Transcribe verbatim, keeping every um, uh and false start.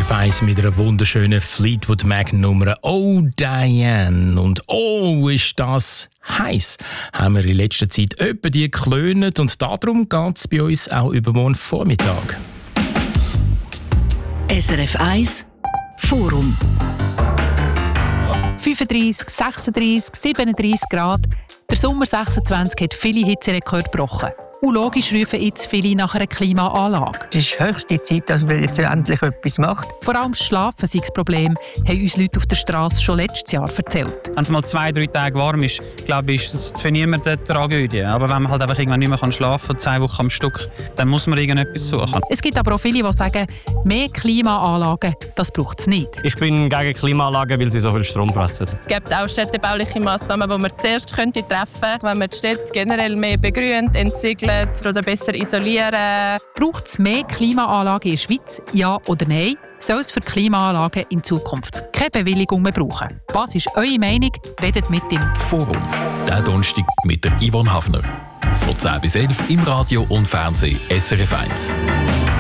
S R F eins mit einer wunderschönen Fleetwood Mac-Nummer «Oh Diane». Und «Oh, ist das heiß!» haben wir in letzter Zeit etwa die geklönt und darum geht es bei uns auch übermorgen Vormittag. S R F eins Forum. fünfunddreissig, sechsunddreissig, siebenunddreissig Grad. Der Sommer sechsundzwanzig hat viele Hitzerekorde gebrochen. Und logisch rufen jetzt viele nach einer Klimaanlage. Es ist höchste Zeit, dass man jetzt endlich etwas macht. Vor allem das Schlafen sei das Problem, haben uns Leute auf der Straße schon letztes Jahr erzählt. Wenn es mal zwei, drei Tage warm ist, glaube ich, ist das für niemanden eine Tragödie. Aber wenn man halt einfach irgendwann nicht mehr schlafen kann, zwei Wochen am Stück, dann muss man irgendetwas suchen. Es gibt aber auch viele, die sagen, mehr Klimaanlagen, das braucht es nicht. Ich bin gegen Klimaanlagen, weil sie so viel Strom fressen. Es gibt auch städtebauliche Massnahmen, die man zuerst könnte treffen könnte, wenn man die Städte generell mehr begrünt, entsiegelt oder besser isolieren. Braucht es mehr Klimaanlagen in der Schweiz? Ja oder nein? Soll es für Klimaanlagen in Zukunft keine Bewilligung mehr brauchen? Was ist eure Meinung? Redet mit dem Forum. Der Donnerstag mit der Yvonne Hafner. Von zehn bis elf im Radio und Fernsehen S R F eins.